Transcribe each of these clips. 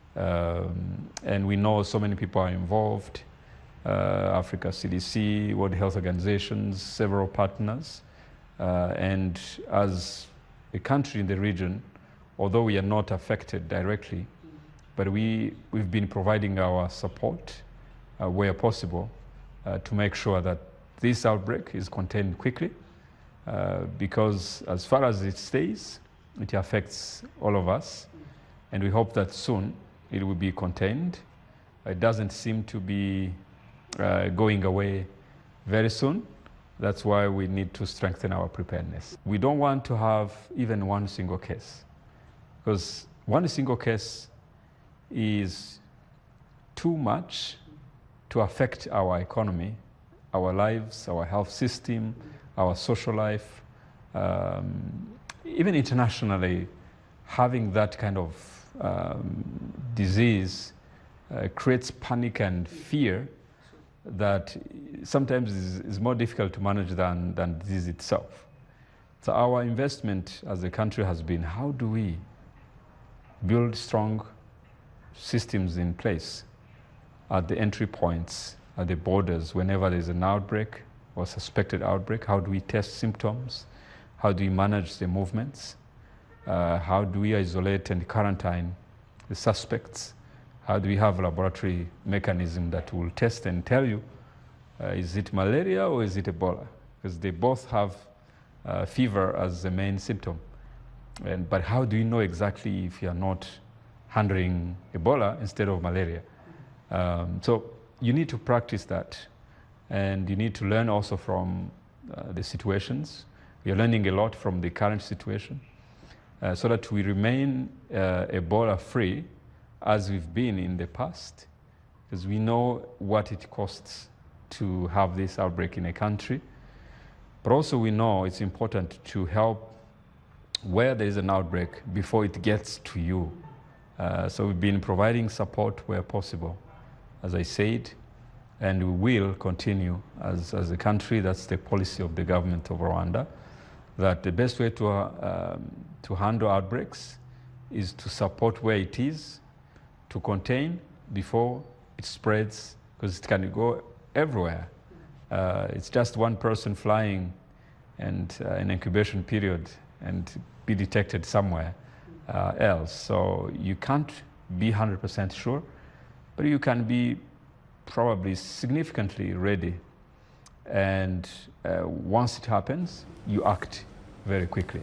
And we know so many people are involved. Africa CDC, World Health Organizations, several partners. And as a country in the region, although we are not affected directly, but we've been providing our support where possible to make sure that this outbreak is contained quickly, because as far as it stays, it affects all of us, and we hope that soon it will be contained. It doesn't seem to be going away very soon. That's why we need to strengthen our preparedness. We don't want to have even one single case, because one single case is too much to affect our economy, our lives, our health system, our social life. Even internationally, having that kind of disease creates panic and fear that sometimes is more difficult to manage than disease itself. So our investment as a country has been, how do we build strong systems in place at the entry points, at the borders, whenever there's an outbreak or suspected outbreak? How do we test symptoms? How do we manage the movements? How do we isolate and quarantine the suspects? How do we have a laboratory mechanism that will test and tell you, is it malaria or is it Ebola? Because they both have fever as the main symptom. But how do you know exactly if you're not handling Ebola instead of malaria? So you need to practice that, and you need to learn also from the situations. We are learning a lot from the current situation, so that we remain Ebola-free as we've been in the past, because we know what it costs to have this outbreak in a country. But also we know it's important to help where there is an outbreak before it gets to you. So we've been providing support where possible, as I said, and we will continue as a country. That's the policy of the government of Rwanda, that the best way to handle outbreaks is to support where it is, to contain before it spreads, because it can go everywhere. It's just one person flying and an incubation period and be detected somewhere else. So you can't be 100% sure, but you can be probably significantly ready. And once it happens, you act very quickly.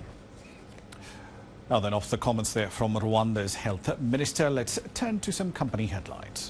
Now then, off the comments there from Rwanda's health minister, let's turn to some company headlines.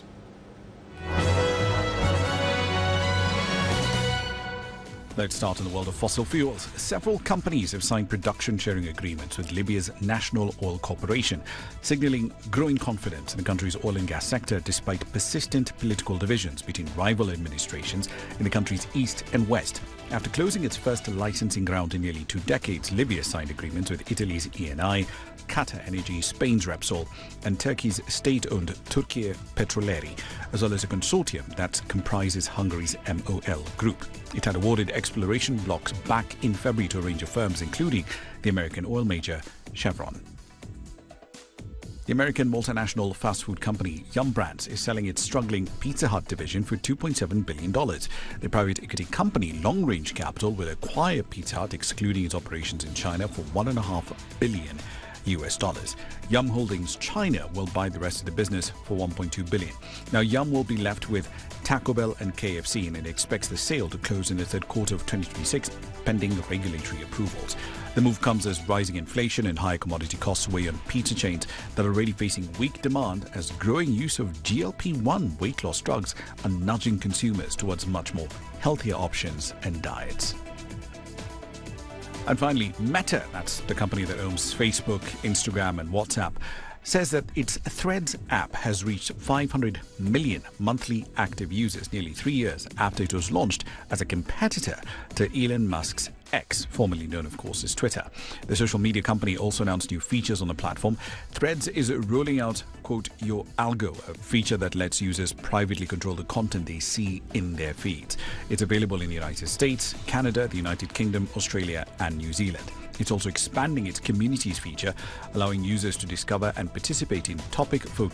Let's start in the world of fossil fuels. Several companies have signed production sharing agreements with Libya's National Oil Corporation, signaling growing confidence in the country's oil and gas sector despite persistent political divisions between rival administrations in the country's east and west. After closing its first licensing round in nearly 2 decades, Libya signed agreements with Italy's Eni, Qatar Energy, Spain's Repsol, and Turkey's state-owned Türkiye Petrolleri, as well as a consortium that comprises Hungary's MOL Group. It had awarded exploration blocks back in February to a range of firms, including the American oil major Chevron. The American multinational fast food company Yum! Brands is selling its struggling Pizza Hut division for $2.7 billion. The private equity company Long Range Capital will acquire Pizza Hut, excluding its operations in China, for $1.5 billion. Yum Holdings China will buy the rest of the business for $1.2 billion. Now, Yum will be left with Taco Bell and KFC, and it expects the sale to close in the third quarter of 2026, pending regulatory approvals. The move comes as rising inflation and higher commodity costs weigh on pizza chains that are already facing weak demand, as growing use of GLP-1 weight loss drugs are nudging consumers towards much more healthier options and diets. And finally, Meta, that's the company that owns Facebook, Instagram, and WhatsApp, says that its Threads app has reached 500 million monthly active users nearly 3 years after it was launched as a competitor to Elon Musk's X, formerly known, of course, as Twitter. The social media company also announced new features on the platform. Threads is rolling out, quote, your algo, a feature that lets users privately control the content they see in their feeds. It's available in the United States, Canada, the United Kingdom, Australia, and New Zealand. It's also expanding its communities feature, allowing users to discover and participate in topic-focused